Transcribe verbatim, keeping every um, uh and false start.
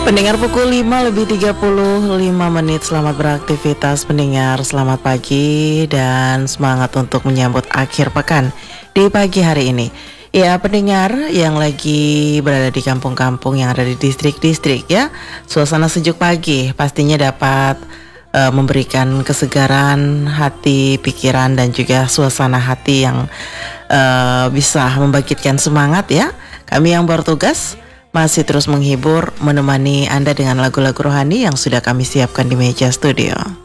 Pendengar pukul lima lebih tiga puluh lima menit. Selamat beraktivitas pendengar. Selamat pagi dan semangat untuk menyambut akhir pekan di pagi hari ini. Ya pendengar yang lagi berada di kampung-kampung yang ada di distrik-distrik ya, suasana sejuk pagi pastinya dapat uh, memberikan kesegaran hati, pikiran dan juga suasana hati yang uh, bisa membangkitkan semangat ya. Kami yang bertugas masih terus menghibur, menemani Anda dengan lagu-lagu rohani yang sudah kami siapkan di meja studio.